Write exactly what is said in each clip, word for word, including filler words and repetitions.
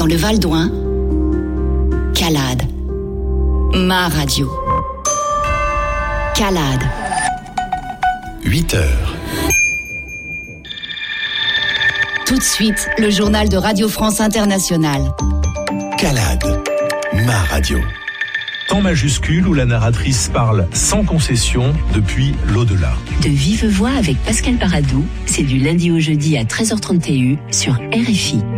le Val d'Oin, Calade, ma radio. Calade. huit heures. Tout de suite, le journal de Radio France Internationale. Calade, ma radio. En majuscule où la narratrice parle sans concession depuis l'au-delà. De vive voix avec Pascal Paradou, c'est du lundi au jeudi à treize heures trente et un sur R F I.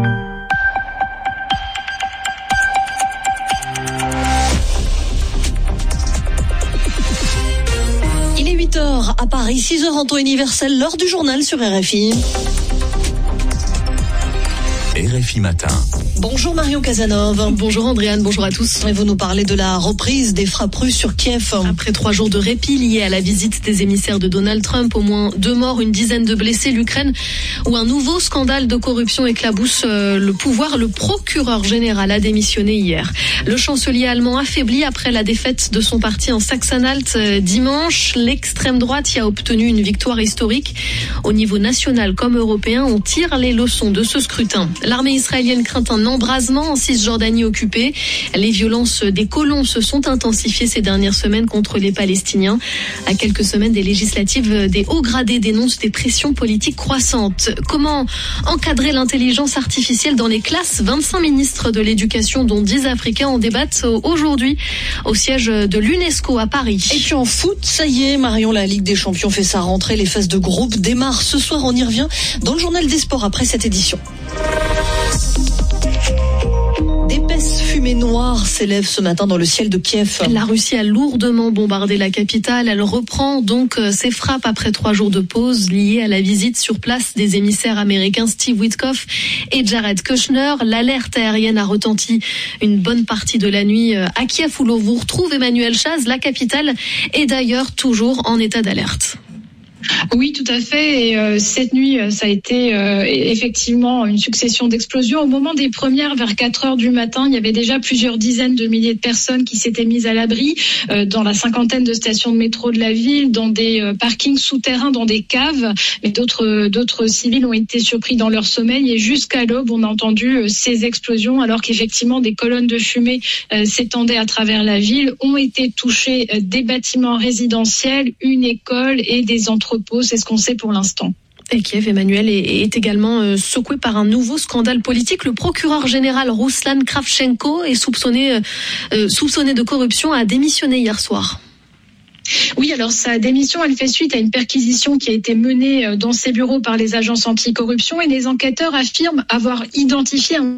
Il est huit heures à Paris, six heures en temps universel, l'heure du journal sur R F I. R F I Matin. Bonjour Marion Casanov. Bonjour Andréane, bonjour à tous. Et vous nous parlez de la reprise des frappes russes sur Kiev. Après trois jours de répit liés à la visite des émissaires de Donald Trump, au moins deux morts, une dizaine de blessés, l'Ukraine où un nouveau scandale de corruption éclabousse le pouvoir. Le procureur général a démissionné hier. Le chancelier allemand affaibli après la défaite de son parti en Saxe-Anhalt dimanche. L'extrême droite y a obtenu une victoire historique. Au niveau national comme européen, on tire les leçons de ce scrutin. L'armée israélienne craint un embrasement en Cisjordanie occupée. Les violences des colons se sont intensifiées ces dernières semaines contre les Palestiniens. À quelques semaines des législatives, des hauts gradés dénoncent des pressions politiques croissantes. Comment encadrer l'intelligence artificielle dans les classes ? vingt-cinq ministres de l'éducation, dont dix africains, en débattent aujourd'hui au siège de l'UNESCO à Paris. Et puis en foot, ça y est, Marion, la Ligue des Champions fait sa rentrée. Les phases de groupe démarrent ce soir. On y revient dans le journal des sports après cette édition. D'épaisses fumées noires s'élèvent ce matin dans le ciel de Kiev. La Russie a lourdement bombardé la capitale. Elle reprend donc ses frappes après trois jours de pause liées à la visite sur place des émissaires américains Steve Witkoff et Jared Kushner. L'alerte aérienne a retenti une bonne partie de la nuit à Kiev où l'on vous retrouve Emmanuel Chaz. La capitale est d'ailleurs toujours en état d'alerte. Oui, tout à fait. Et euh, cette nuit, ça a été euh, effectivement une succession d'explosions. Au moment des premières, vers quatre heures du matin, il y avait déjà plusieurs dizaines de milliers de personnes qui s'étaient mises à l'abri euh, dans la cinquantaine de stations de métro de la ville, dans des euh, parkings souterrains, dans des caves. Mais d'autres, d'autres civils ont été surpris dans leur sommeil. Et jusqu'à l'aube, on a entendu euh, ces explosions, alors qu'effectivement des colonnes de fumée euh, s'étendaient à travers la ville. Ont été touchés euh, des bâtiments résidentiels, une école et des entreprises. C'est ce qu'on sait pour l'instant. Et Kiev, Emmanuel, est, est également euh, secoué par un nouveau scandale politique. Le procureur général Ruslan Kravchenko est soupçonné, euh, soupçonné de corruption, a démissionné hier soir. Oui, alors sa démission, elle fait suite à une perquisition qui a été menée dans ses bureaux par les agences anticorruption et les enquêteurs affirment avoir identifié un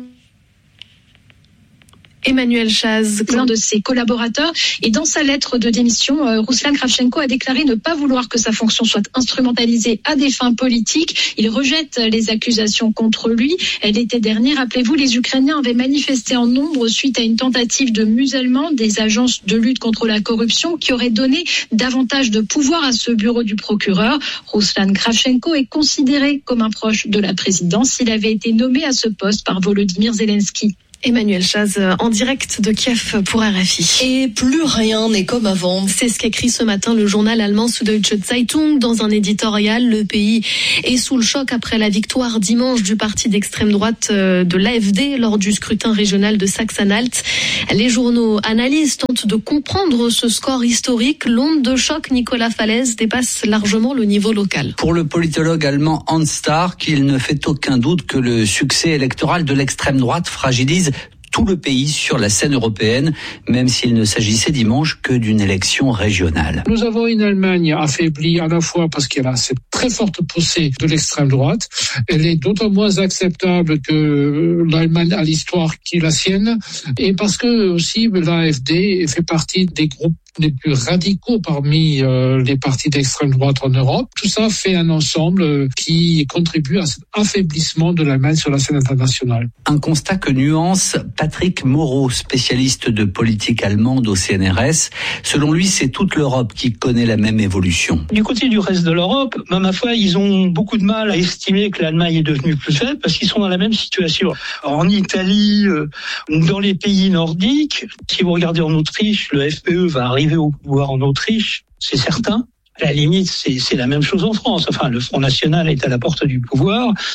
Emmanuel Chaz, l'un de ses collaborateurs. Et dans sa lettre de démission, euh, Ruslan Kravchenko a déclaré ne pas vouloir que sa fonction soit instrumentalisée à des fins politiques. Il rejette les accusations contre lui. L'été dernier, rappelez-vous, les Ukrainiens avaient manifesté en nombre suite à une tentative de musellement des agences de lutte contre la corruption qui aurait donné davantage de pouvoir à ce bureau du procureur. Ruslan Kravchenko est considéré comme un proche de la présidence. Il avait été nommé à ce poste par Volodymyr Zelensky. Emmanuel Chaz en direct de Kiev pour R F I. Et plus rien n'est comme avant. C'est ce qu'écrit ce matin le journal allemand Süddeutsche Zeitung dans un éditorial. Le pays est sous le choc après la victoire dimanche du parti d'extrême droite de l'A F D lors du scrutin régional de Saxe-Anhalt. Les journaux analysent, tentent de comprendre ce score historique. L'onde de choc, Nicolas Falaise, dépasse largement le niveau local. Pour le politologue allemand Hans Stark, il ne fait aucun doute que le succès électoral de l'extrême droite fragilise tout le pays sur la scène européenne, même s'il ne s'agissait dimanche que d'une élection régionale. Nous avons une Allemagne affaiblie à la fois parce qu'elle a cette très forte poussée de l'extrême droite. Elle est d'autant moins acceptable que l'Allemagne a l'histoire qui est la sienne et parce que aussi l'A F D fait partie des groupes les plus radicaux parmi euh, les partis d'extrême droite en Europe. Tout ça fait un ensemble euh, qui contribue à cet affaiblissement de l'Allemagne sur la scène internationale. Un constat que nuance Patrick Moreau, spécialiste de politique allemande au C N R S. Selon lui, c'est toute l'Europe qui connaît la même évolution. Du côté du reste de l'Europe, ben, ma foi, ils ont beaucoup de mal à estimer que l'Allemagne est devenue plus faible parce qu'ils sont dans la même situation. Alors, en Italie, euh, dans les pays nordiques, si vous regardez en Autriche, le F P E va arriver au pouvoir en Autriche, c'est certain. À la limite, c'est, c'est la même chose en France. Enfin, le Front National est à la porte du pouvoir.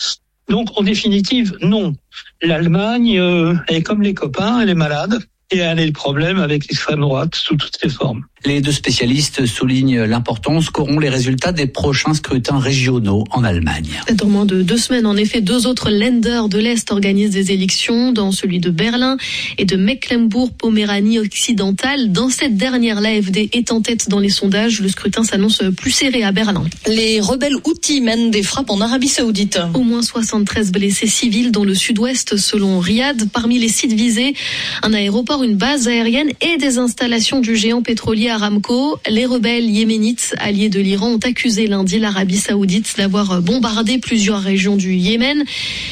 Donc, en définitive, non. L'Allemagne euh, est comme les copains, elle est malade. Et elle a le problème avec l'extrême droite sous toutes ses formes. Les deux spécialistes soulignent l'importance qu'auront les résultats des prochains scrutins régionaux en Allemagne. Dans moins de deux semaines, en effet, deux autres Länder de l'Est organisent des élections, dans celui de Berlin et de Mecklembourg-Poméranie occidentale. Dans cette dernière, l'A F D est en tête dans les sondages. Le scrutin s'annonce plus serré à Berlin. Les rebelles Houthis mènent des frappes en Arabie Saoudite. Au moins soixante-treize blessés civils dans le sud-ouest selon Riyad. Parmi les sites visés, un aéroport, une base aérienne et des installations du géant pétrolier Aramco. Les rebelles yéménites alliés de l'Iran ont accusé lundi l'Arabie Saoudite d'avoir bombardé plusieurs régions du Yémen.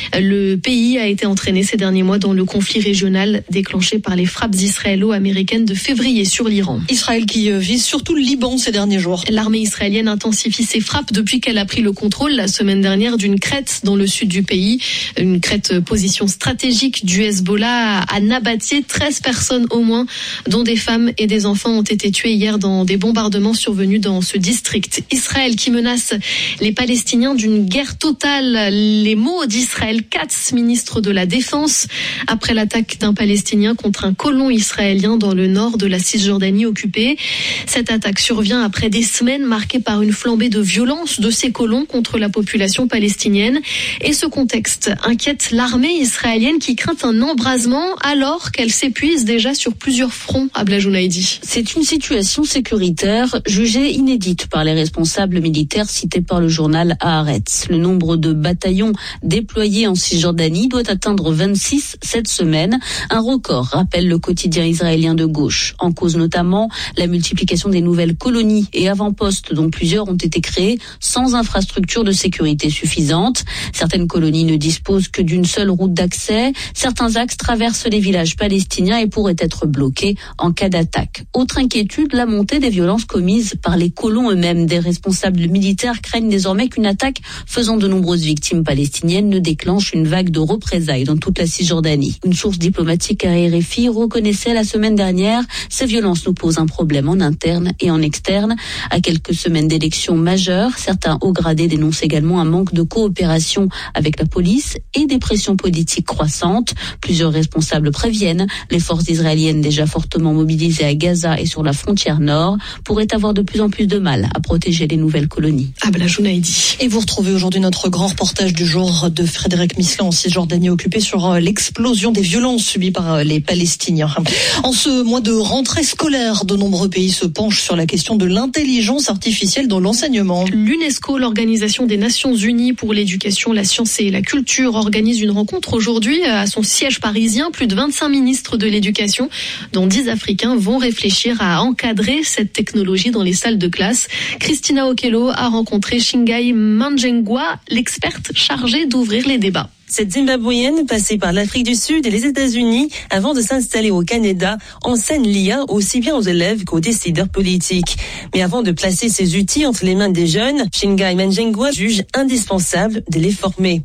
Le pays a été entraîné ces derniers mois dans le conflit régional déclenché par les frappes israélo-américaines de février sur l'Iran. Israël qui vise surtout le Liban ces derniers jours. L'armée israélienne intensifie ses frappes depuis qu'elle a pris le contrôle la semaine dernière d'une crête dans le sud du pays. Une crête position stratégique du Hezbollah à Nabatieh. treize personnes au moins, dont des femmes et des enfants, ont été tuées hier dans des bombardements survenus dans ce district. Israël qui menace les Palestiniens d'une guerre totale. Les mots d'Israël Katz, ministre de la Défense, après l'attaque d'un Palestinien contre un colon israélien dans le nord de la Cisjordanie occupée. Cette attaque survient après des semaines marquées par une flambée de violence de ces colons contre la population palestinienne. Et ce contexte inquiète l'armée israélienne qui craint un embrasement alors qu'elle s'épuise déjà sur plusieurs fronts à Blajoulaïdi. C'est une situation sécuritaire jugée inédite par les responsables militaires cités par le journal Haaretz. Le nombre de bataillons déployés en Cisjordanie doit atteindre vingt-six cette semaine. Un record, rappelle le quotidien israélien de gauche. En cause notamment la multiplication des nouvelles colonies et avant-postes dont plusieurs ont été créés sans infrastructure de sécurité suffisante. Certaines colonies ne disposent que d'une seule route d'accès. Certains axes traversent les villages palestiniens et pourraient être bloqués en cas d'attaque. Autre inquiétude, la montée des violences commises par les colons eux-mêmes. Des responsables militaires craignent désormais qu'une attaque faisant de nombreuses victimes palestiniennes ne déclenche une vague de représailles dans toute la Cisjordanie. Une source diplomatique à R F I reconnaissait la semaine dernière: ces violences nous posent un problème en interne et en externe. À quelques semaines d'élections majeures, certains hauts gradés dénoncent également un manque de coopération avec la police et des pressions politiques croissantes. Plusieurs responsables préviennent: les forces israéliennes déjà fortement mobilisées à Gaza et sur la frontière nord pourraient avoir de plus en plus de mal à protéger les nouvelles colonies. Abla Jounaïdi. Et vous retrouvez aujourd'hui notre grand reportage du jour de Frédéric Mislan en Cisjordanie occupée sur l'explosion des violences subies par les Palestiniens. En ce mois de rentrée scolaire, de nombreux pays se penchent sur la question de l'intelligence artificielle dans l'enseignement. L'UNESCO, l'Organisation des Nations Unies pour l'éducation, la science et la culture, organise une rencontre aujourd'hui à son siège parisien. Plus de vingt-cinq ministres de l'éducation, dont dix Africains, vont réfléchir à encadrer cette technologie dans les salles de classe. Christina Okello a rencontré Shingai Manjengwa, l'experte chargée d'ouvrir les débats. Cette Zimbabwéenne, passée par l'Afrique du Sud et les États-Unis avant de s'installer au Canada, enseigne l'I A aussi bien aux élèves qu'aux décideurs politiques. Mais avant de placer ces outils entre les mains des jeunes, Shingai Manjengwa juge indispensable de les former.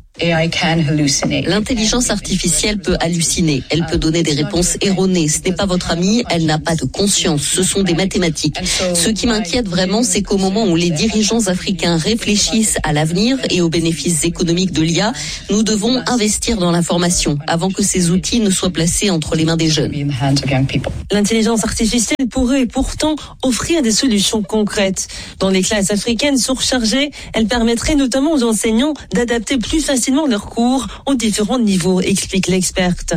L'intelligence artificielle peut halluciner, elle peut donner des réponses erronées. Ce n'est pas votre amie, elle n'a pas de conscience, ce sont des mathématiques. Ce qui m'inquiète vraiment, c'est qu'au moment où les dirigeants africains réfléchissent à l'avenir et aux bénéfices économiques de l'I A, nous devons investir dans l'information avant que ces outils ne soient placés entre les mains des jeunes. L'intelligence artificielle pourrait pourtant offrir des solutions concrètes. Dans les classes africaines surchargées, elle permettrait notamment aux enseignants d'adapter plus facilement leurs cours aux différents niveaux, explique l'experte.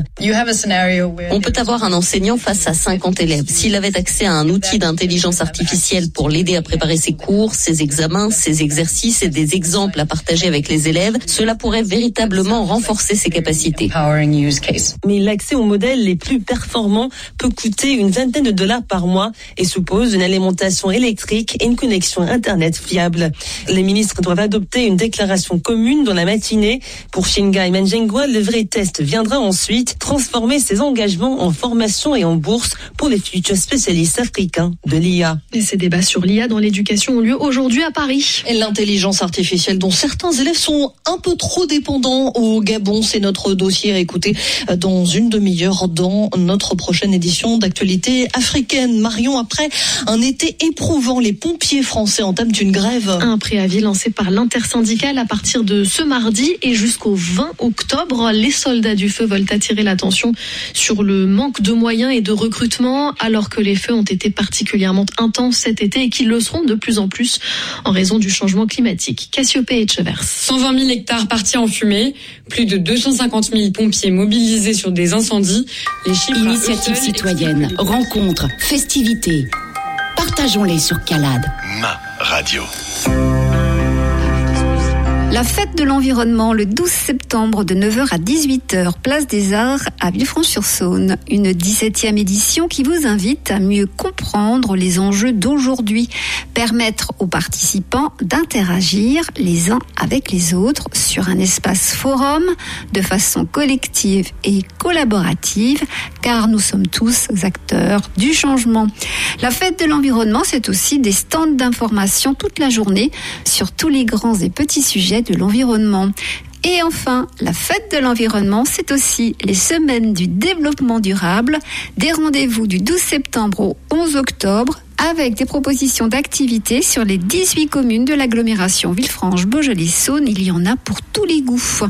On peut avoir un enseignant face à cinquante élèves. S'il avait accès à un outil d'intelligence artificielle pour l'aider à préparer ses cours, ses examens, ses exercices et des exemples à partager avec les élèves, cela pourrait véritablement renforcer ses capacités. Mais l'accès aux modèles les plus performants peut coûter une vingtaine de dollars par mois et suppose une alimentation électrique et une connexion Internet fiable. Les ministres doivent adopter une déclaration commune dans la matinée. Pour Shingai Manjengwa, le vrai test viendra ensuite transformer ses engagements en formation et en bourse pour les futurs spécialistes africains de l'I A. Et ces débats sur l'I A dans l'éducation ont lieu aujourd'hui à Paris. Et l'intelligence artificielle dont certains élèves sont un peu trop dépendants aux au Gabon. C'est notre dossier à écouter dans une demi-heure dans notre prochaine édition d'Actualité africaine. Marion, après un été éprouvant, les pompiers français entament une grève. Un préavis lancé par l'intersyndicale à partir de ce mardi et jusqu'au vingt octobre. Les soldats du feu veulent attirer l'attention sur le manque de moyens et de recrutement alors que les feux ont été particulièrement intenses cet été et qu'ils le seront de plus en plus en raison du changement climatique. Cassiopée Etchevers. cent vingt mille hectares partis en fumée, plus de deux cent cinquante mille pompiers mobilisés sur des incendies. Les chiffres Initiatives citoyennes, expliquent... rencontres, festivités. Partageons-les sur Calade. Ma radio. La fête de l'environnement le douze septembre de neuf heures à dix-huit heures, place des Arts à Villefranche-sur-Saône. Une dix-septième édition qui vous invite à mieux comprendre les enjeux d'aujourd'hui. Permettre aux participants d'interagir les uns avec les autres sur un espace forum de façon collective et collaborative, car nous sommes tous acteurs du changement. La fête de l'environnement, c'est aussi des stands d'information toute la journée sur tous les grands et petits sujets de l'environnement. Et enfin, la fête de l'environnement, c'est aussi les semaines du développement durable, des rendez-vous du douze septembre au onze octobre, avec des propositions d'activités sur les dix-huit communes de l'agglomération Villefranche-Beaujolais-Saône. Il y en a pour tous les goûts.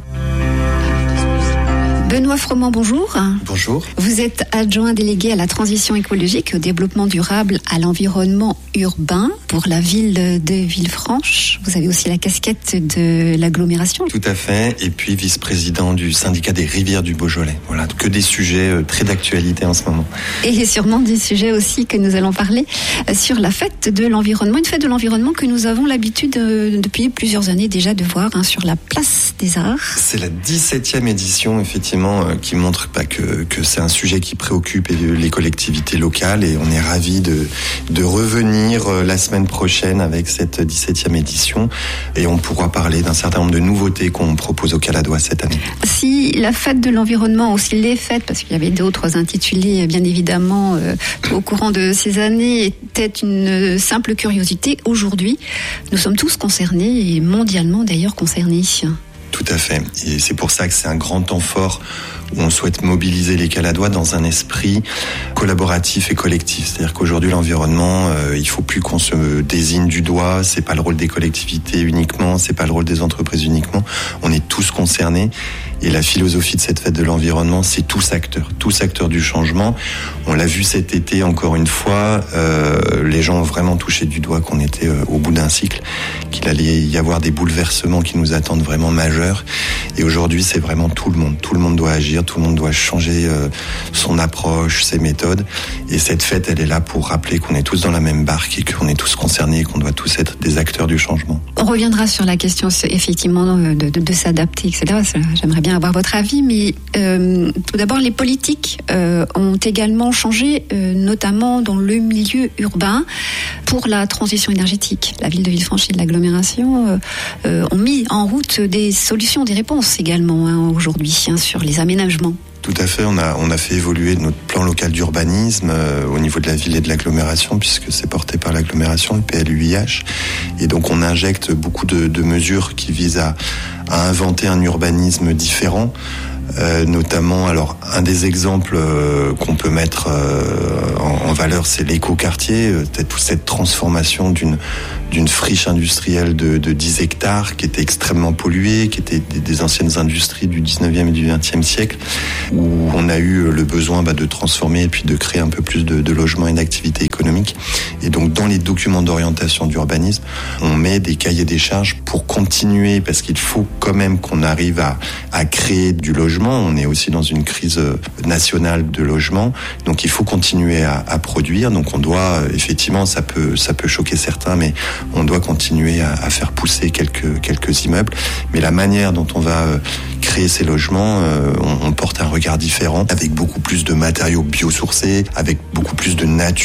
Benoît Froment, bonjour. Bonjour. Vous êtes adjoint délégué à la transition écologique et au développement durable à l'environnement urbain pour la ville de Villefranche. Vous avez aussi la casquette de l'agglomération. Tout à fait. Et puis vice-président du syndicat des rivières du Beaujolais. Voilà, que des sujets très d'actualité en ce moment. Et sûrement des sujets aussi que nous allons parler sur la fête de l'environnement. Une fête de l'environnement que nous avons l'habitude de, depuis plusieurs années déjà de voir hein, sur la place des Arts. C'est la dix-septième édition, effectivement, qui montre pas que, que c'est un sujet qui préoccupe les collectivités locales et on est ravis de, de revenir la semaine prochaine avec cette dix-septième édition et on pourra parler d'un certain nombre de nouveautés qu'on propose aux Caladois cette année. Si la fête de l'environnement, aussi les fêtes, parce qu'il y avait d'autres intitulés bien évidemment euh, au courant de ces années, était une simple curiosité, aujourd'hui nous sommes tous concernés et mondialement d'ailleurs concernés. Tout à fait. Et c'est pour ça que c'est un grand temps fort où on souhaite mobiliser les Caladois dans un esprit collaboratif et collectif. C'est-à-dire qu'aujourd'hui, l'environnement, euh, il faut plus qu'on se désigne du doigt. C'est pas le rôle des collectivités uniquement, c'est pas le rôle des entreprises uniquement. On est tous concernés. Et la philosophie de cette fête de l'environnement, c'est tous acteurs, tous acteurs du changement. On l'a vu cet été, encore une fois, euh, les gens ont vraiment touché du doigt qu'on était euh, au bout d'un cycle, qu'il allait y avoir des bouleversements qui nous attendent vraiment majeurs. Et aujourd'hui, c'est vraiment tout le monde. Tout le monde doit agir, tout le monde doit changer euh, son approche, ses méthodes. Et cette fête, elle est là pour rappeler qu'on est tous dans la même barque et qu'on est tous concernés et qu'on doit tous être des acteurs du changement. On reviendra sur la question, effectivement, de, de, de s'adapter, et cetera. J'aimerais bien avoir votre avis, mais euh, tout d'abord, les politiques euh, ont également changé, euh, notamment dans le milieu urbain, pour la transition énergétique. La ville de Villefranche et de l'agglomération euh, euh, ont mis en route des solutions, des réponses également hein, aujourd'hui hein, sur les aménagements. Tout à fait, on a, on a fait évoluer notre plan local d'urbanisme euh, au niveau de la ville et de l'agglomération, puisque c'est porté par l'agglomération, le P L U I H. Et donc on injecte beaucoup de, de mesures qui visent à, à inventer un urbanisme différent. Euh, notamment, alors un des exemples euh, qu'on peut mettre euh, en, en valeur, c'est l'écoquartier, euh, toute cette transformation d'une d'une friche industrielle de, de dix hectares qui était extrêmement polluée, qui était des, des anciennes industries du dix-neuvième et du vingtième siècle, où on a eu le besoin bah, de transformer et puis de créer un peu plus de, de logements et d'activités économiques. Et donc dans les documents d'orientation d'urbanisme, on met des cahiers des charges pour continuer, parce qu'il faut quand même qu'on arrive à, à créer du logement. On est aussi dans une crise nationale de logement, donc il faut continuer à, à produire. Donc on doit, effectivement, ça peut, ça peut choquer certains, mais on doit continuer à, à faire pousser quelques, quelques immeubles. Mais la manière dont on va créer ces logements, euh, on, on porte un regard différent, avec beaucoup plus de matériaux biosourcés, avec beaucoup plus de nature qui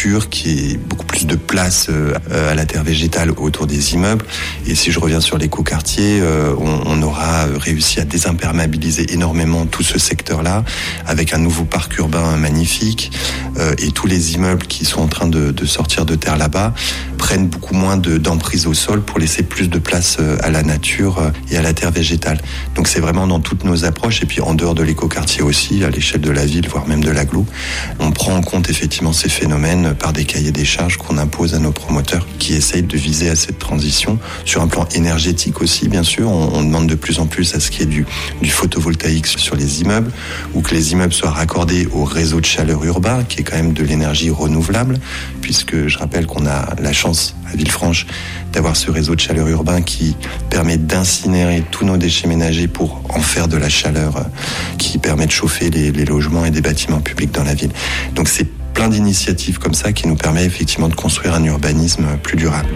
qu'il y ait beaucoup plus de place euh, à la terre végétale autour des immeubles. Et si je reviens sur l'écoquartier, euh, on, on aura réussi à désimperméabiliser énormément tout ce secteur-là, avec un nouveau parc urbain magnifique, euh, et tous les immeubles qui sont en train de, de sortir de terre là-bas prennent beaucoup moins de, d'emprise au sol pour laisser plus de place à la nature et à la terre végétale. Donc c'est vraiment dans toutes nos approches, et puis en dehors de l'écoquartier aussi, à l'échelle de la ville, voire même de l'agglo, on prend en compte effectivement ces phénomènes par des cahiers des charges qu'on impose à nos promoteurs qui essayent de viser à cette transition. Sur un plan énergétique aussi, bien sûr, on, on demande de plus en plus à ce qu'il y ait du, du photovoltaïque sur les immeubles, ou que les immeubles soient raccordés au réseau de chaleur urbain, qui est quand même de l'énergie renouvelable, puisque je rappelle qu'on a la chance à Villefranche d'avoir ce réseau de chaleur urbain qui permet d'incinérer tous nos déchets ménagers pour en faire de la chaleur qui permet de chauffer les, les logements et des bâtiments publics dans la ville. Donc c'est plein d'initiatives comme ça qui nous permet effectivement de construire un urbanisme plus durable.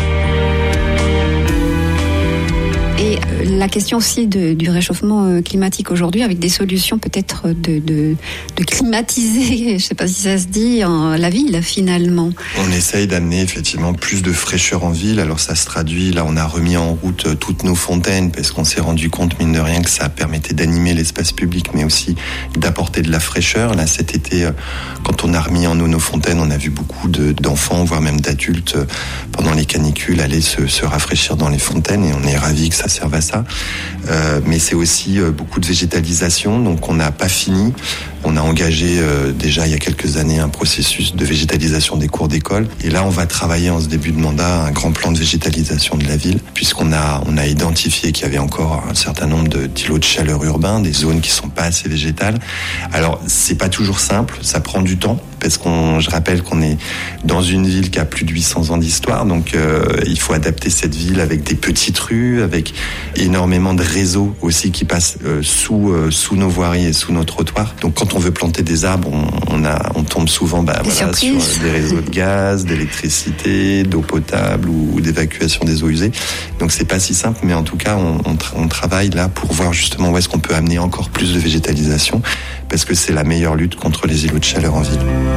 Et la question aussi de, du réchauffement climatique aujourd'hui, avec des solutions peut-être de, de, de climatiser, je ne sais pas si ça se dit, en, la ville finalement. On essaye d'amener effectivement plus de fraîcheur en ville. Alors ça se traduit, là on a remis en route toutes nos fontaines parce qu'on s'est rendu compte, mine de rien, que ça permettait d'animer l'espace public, mais aussi d'apporter de la fraîcheur. Là cet été, quand on a remis en eau nos fontaines, on a vu beaucoup de, d'enfants, voire même d'adultes, pendant les canicules, aller se, se rafraîchir dans les fontaines, et on est ravis que ça serve à ça. Euh, mais c'est aussi euh, beaucoup de végétalisation, donc on n'a pas fini. On a engagé euh, déjà il y a quelques années un processus de végétalisation des cours d'école, et là on va travailler en ce début de mandat un grand plan de végétalisation de la ville, puisqu'on a on a identifié qu'il y avait encore un certain nombre de d'îlots de chaleur urbains, des zones qui sont pas assez végétales. Alors c'est pas toujours simple, ça prend du temps, parce qu'on je rappelle qu'on est dans une ville qui a plus de huit cents ans d'histoire, donc euh, il faut adapter cette ville avec des petites rues, avec énormément de réseaux aussi qui passent euh, sous euh, sous nos voiries et sous nos trottoirs. Donc quand on veut planter des arbres, on, on a on tombe souvent bah, voilà, sur des réseaux de gaz, d'électricité, d'eau potable ou, ou d'évacuation des eaux usées. Donc c'est pas si simple, mais en tout cas on, on, tra- on travaille là pour voir justement où est-ce qu'on peut amener encore plus de végétalisation, parce que c'est la meilleure lutte contre les îlots de chaleur en ville.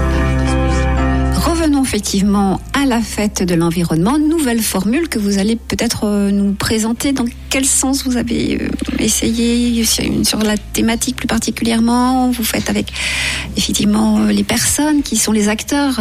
Revenons effectivement à la fête de l'environnement, nouvelle formule que vous allez peut-être nous présenter. Dans quel sens vous avez essayé, sur la thématique plus particulièrement, vous faites avec effectivement les personnes qui sont les acteurs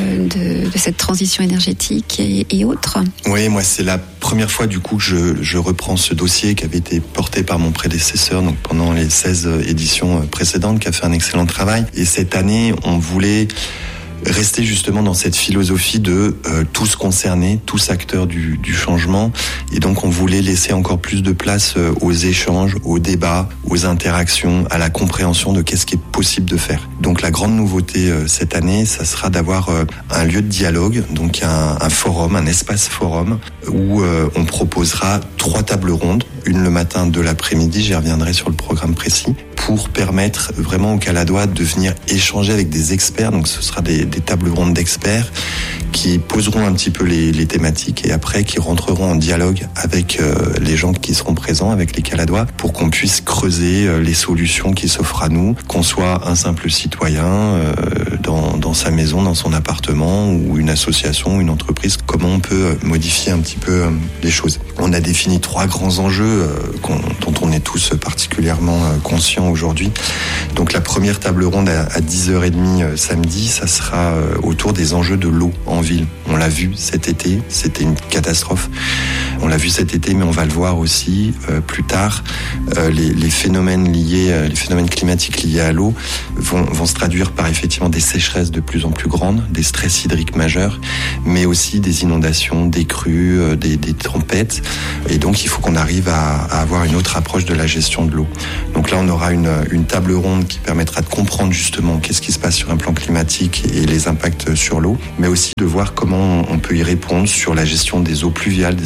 de, de cette transition énergétique et, et autres. Oui, moi c'est la première fois du coup que je, je reprends ce dossier qui avait été porté par mon prédécesseur donc pendant les seize éditions précédentes, qui a fait un excellent travail. Et cette année, on voulait rester justement dans cette philosophie de euh, tous concernés, tous acteurs du, du changement, et donc on voulait laisser encore plus de place euh, aux échanges, aux débats, aux interactions, à la compréhension de qu'est-ce qui est possible de faire. Donc la grande nouveauté euh, cette année, ça sera d'avoir euh, un lieu de dialogue, donc un, un forum, un espace forum, où euh, on proposera trois tables rondes, une le matin, deux l'après-midi, j'y reviendrai sur le programme précis, pour permettre vraiment aux Caladois de venir échanger avec des experts. Donc ce sera des, des tables rondes d'experts qui poseront un petit peu les, les thématiques, et après qui rentreront en dialogue avec euh, les gens qui seront présents, avec les Caladois, pour qu'on puisse creuser euh, les solutions qui s'offrent à nous, qu'on soit un simple citoyen euh, dans, dans sa maison, dans son appartement, ou une association, une entreprise, comment on peut modifier un petit peu euh, les choses. On a défini trois grands enjeux euh, dont on est tous particulièrement euh, conscients aujourd'hui. Donc la première table ronde à, à dix heures trente euh, samedi, ça sera euh, autour des enjeux de l'eau en ville. On l'a vu cet été, c'était une catastrophe. On l'a vu cet été, mais on va le voir aussi euh, plus tard. Euh, les, les phénomènes liés, euh, les phénomènes climatiques liés à l'eau vont, vont se traduire par effectivement des sécheresses de plus en plus grandes, des stress hydriques majeurs, mais aussi des inondations, des crues, euh, des, des tempêtes. Et donc il faut qu'on arrive à, à avoir une autre approche de la gestion de l'eau. Donc là, on aura une, une table ronde qui permettra de comprendre justement qu'est-ce qui se passe sur un plan climatique et les impacts sur l'eau, mais aussi de voir comment on peut y répondre sur la gestion des eaux pluviales, des eaux de pluie,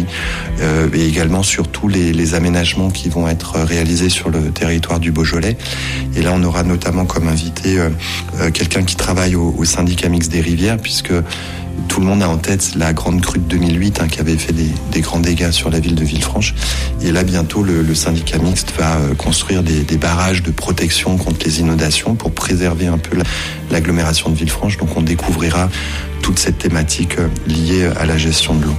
construit, euh, et également sur tous les, les aménagements qui vont être réalisés sur le territoire du Beaujolais. Et là, on aura notamment comme invité euh, euh, quelqu'un qui travaille au, au syndicat mixte des rivières, puisque tout le monde a en tête la grande crue de deux mille huit hein, qui avait fait des, des grands dégâts sur la ville de Villefranche. Et là, bientôt, le, le syndicat mixte va euh, construire des, des barrages de protection contre les inondations pour préserver un peu la, l'agglomération de Villefranche. Donc, on découvrira toute cette thématique euh, liée à la gestion de l'eau.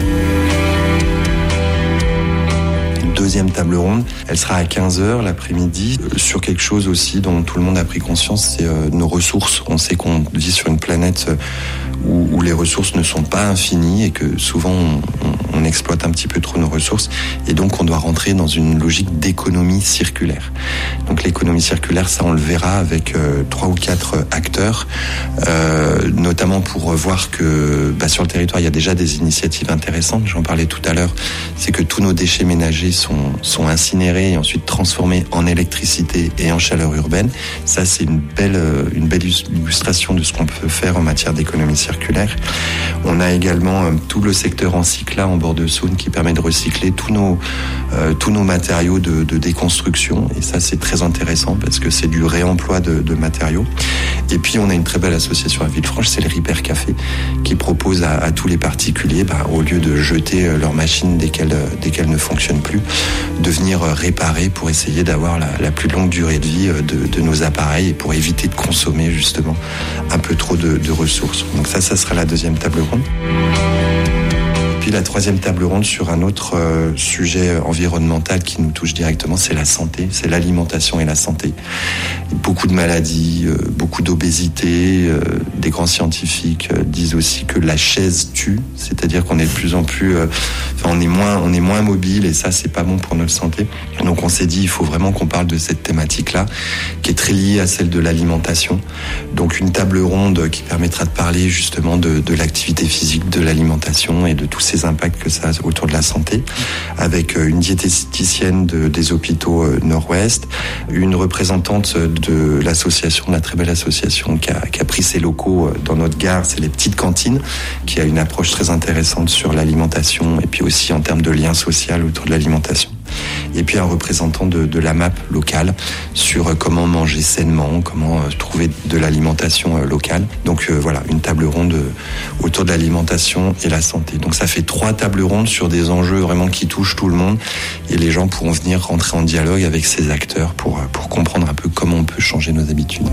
Deuxième table ronde, elle sera à quinze heures l'après-midi, euh, sur quelque chose aussi dont tout le monde a pris conscience, c'est euh, nos ressources. On sait qu'on vit sur une planète euh, où, où les ressources ne sont pas infinies et que souvent on, on, on exploite un petit peu trop nos ressources, et donc on doit rentrer dans une logique d'économie circulaire. Donc l'économie circulaire, ça on le verra avec euh, trois ou quatre acteurs, euh, notamment pour voir que bah, sur le territoire il y a déjà des initiatives intéressantes. J'en parlais tout à l'heure, c'est que tous nos déchets ménagers sont sont incinérés et ensuite transformés en électricité et en chaleur urbaine. Ça, c'est une belle, une belle illustration de ce qu'on peut faire en matière d'économie circulaire. On a également euh, tout le secteur Encycla en bord de Saône qui permet de recycler tous nos, euh, tous nos matériaux de, de déconstruction. Et ça, c'est très intéressant parce que c'est du réemploi de, de matériaux. Et puis, on a une très belle association à Villefranche, c'est le Repair Café, qui propose à, à tous les particuliers, bah, au lieu de jeter leur machine dès qu'elle, dès qu'elle ne fonctionne plus, de venir réparer pour essayer d'avoir la, la plus longue durée de vie de, de nos appareils et pour éviter de consommer justement un peu trop de, de ressources. Donc ça, ça sera la deuxième table ronde. Puis la troisième table ronde sur un autre euh, sujet environnemental qui nous touche directement, c'est la santé, c'est l'alimentation et la santé. Beaucoup de maladies, euh, beaucoup d'obésité. Euh, des grands scientifiques euh, disent aussi que la chaise tue, c'est-à-dire qu'on est de plus en plus, euh, enfin on est moins, on est moins mobile et ça c'est pas bon pour notre santé. Donc on s'est dit il faut vraiment qu'on parle de cette thématique-là, qui est très liée à celle de l'alimentation. Donc une table ronde qui permettra de parler justement de, de l'activité physique, de l'alimentation et de tous ces impacts que ça a autour de la santé, avec une diététicienne de, des hôpitaux Nord-Ouest, une représentante de l'association, de la très belle association qui a, qui a pris ses locaux dans notre gare, c'est les Petites Cantines, qui a une approche très intéressante sur l'alimentation et puis aussi en termes de lien social autour de l'alimentation. Et puis un représentant de, de la M A P locale sur comment manger sainement, comment euh, trouver de l'alimentation euh, locale. Donc euh, voilà, une table ronde euh, autour de l'alimentation et la santé. Donc ça fait trois tables rondes sur des enjeux vraiment qui touchent tout le monde et les gens pourront venir rentrer en dialogue avec ces acteurs pour, pour comprendre un peu comment on peut changer nos habitudes.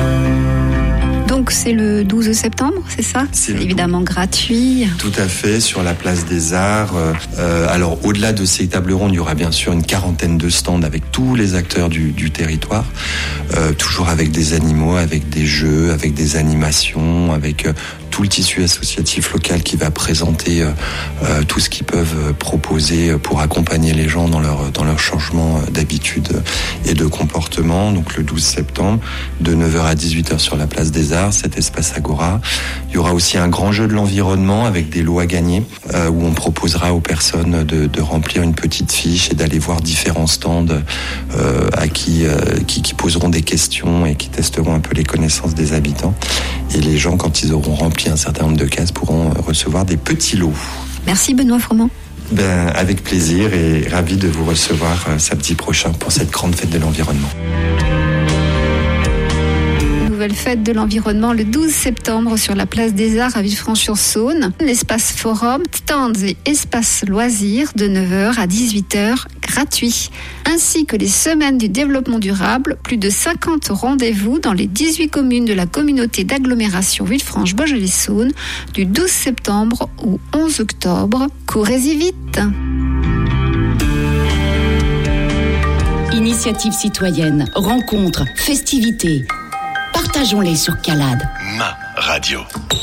Donc c'est le douze septembre, c'est ça ? C'est, c'est évidemment douze. Gratuit. Tout à fait, sur la place des Arts. Euh, alors au-delà de ces tables rondes, il y aura bien sûr une quarantaine de stands avec tous les acteurs du, du territoire, euh, toujours avec des animaux, avec des jeux, avec des animations, avec euh, tout le tissu associatif local qui va présenter euh, euh, tout ce qu'ils peuvent proposer pour accompagner les gens dans leur, dans leur changement d'habitude et de comportement. Donc le douze septembre, de neuf heures à dix-huit heures sur la place des Arts, cet espace Agora. Il y aura aussi un grand jeu de l'environnement avec des lots à gagner euh, où on proposera aux personnes de, de remplir une petite fiche et d'aller voir différents stands euh, à qui, euh, qui, qui poseront des questions et qui testeront un peu les connaissances des habitants. Et les gens, quand ils auront rempli un certain nombre de cases, pourront recevoir des petits lots. Merci Benoît Froment. Ben, avec plaisir et ravi de vous recevoir euh, samedi prochain pour cette grande fête de l'environnement. Nouvelle fête de l'environnement le douze septembre sur la place des Arts à Villefranche-sur-Saône. L'espace forum, stands et espace loisirs de neuf heures à dix-huit heures gratuit. Ainsi que les semaines du développement durable, plus de cinquante rendez-vous dans les dix-huit communes de la communauté d'agglomération Villefranche-Beaujolais-Saône du douze septembre au onze octobre. Courez-y vite! Initiative citoyenne, rencontres, festivités. Partageons-les sur Calade. Ma radio.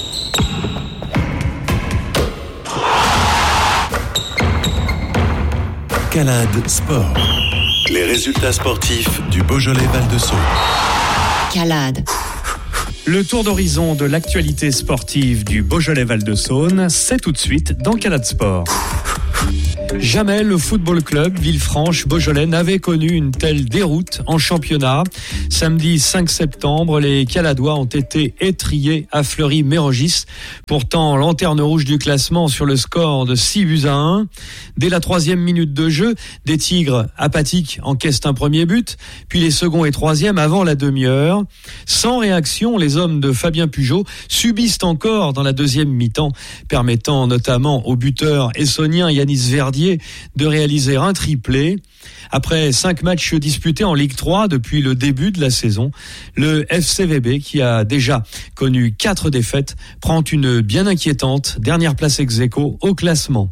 Calade Sport. Les résultats sportifs du Beaujolais Val-de-Saône. Calade. Le tour d'horizon de l'actualité sportive du Beaujolais Val-de-Saône, c'est tout de suite dans Calade Sport. Jamais le Football Club Villefranche-Beaujolais n'avait connu une telle déroute en championnat. Samedi cinq septembre, les Caladois ont été étriés à Fleury-Mérogis. Pourtant, lanterne rouge du classement sur le score de six buts à un. Dès la troisième minute de jeu, des Tigres apathiques encaissent un premier but, puis les seconds et troisièmes avant la demi-heure. Sans réaction, les hommes de Fabien Pujol subissent encore dans la deuxième mi-temps, permettant notamment au buteur essonien Yanis Verdier de réaliser un triplé. Après cinq matchs disputés en Ligue trois depuis le début de la saison, le F C V B, qui a déjà connu quatre défaites, prend une bien inquiétante dernière place ex-aequo au classement.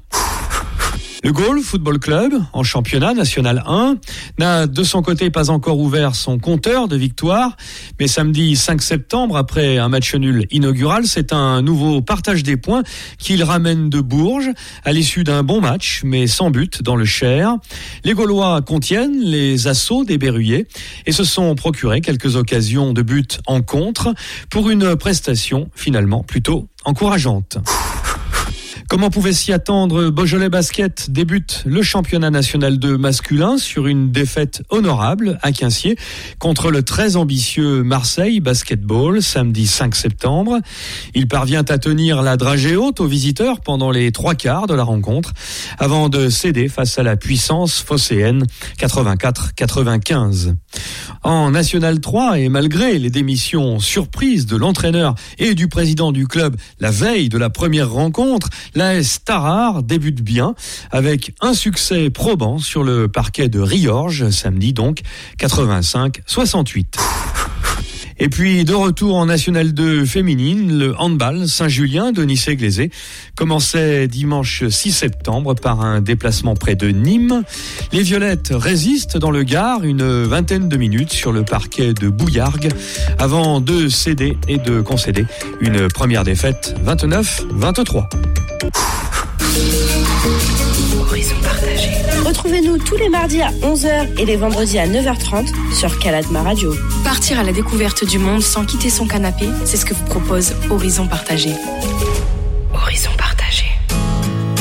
Le Gaulle Football Club, en championnat national un, n'a de son côté pas encore ouvert son compteur de victoires, mais samedi cinq septembre, après un match nul inaugural, c'est un nouveau partage des points qu'il ramène de Bourges à l'issue d'un bon match, mais sans but dans le Cher. Les Gaulois contiennent les assauts des Berruyers et se sont procurés quelques occasions de but en contre pour une prestation finalement plutôt encourageante. Comment pouvait s'y attendre, Beaujolais Basket débute le championnat national deux masculin sur une défaite honorable à Quinciers contre le très ambitieux Marseille Basketball samedi cinq septembre. Il parvient à tenir la dragée haute aux visiteurs pendant les trois quarts de la rencontre avant de céder face à la puissance phocéenne quatre-vingt-quatre quatre-vingt-quinze. En National trois, et malgré les démissions surprises de l'entraîneur et du président du club la veille de la première rencontre, l'A S Tarare débute bien avec un succès probant sur le parquet de Riorges, samedi donc, quatre-vingt-cinq soixante-huit. Et puis, de retour en National deux féminine, le handball Saint-Julien de Nice-Glazé commençait dimanche six septembre par un déplacement près de Nîmes. Les Violettes résistent dans le Gard une vingtaine de minutes sur le parquet de Bouillargues avant de céder et de concéder une première défaite vingt-neuf vingt-trois. Horizon partagé. Retrouvez-nous tous les mardis à onze heures et les vendredis à neuf heures trente sur Caladma Radio. Partir à la découverte du monde sans quitter son canapé, c'est ce que vous propose Horizon partagé.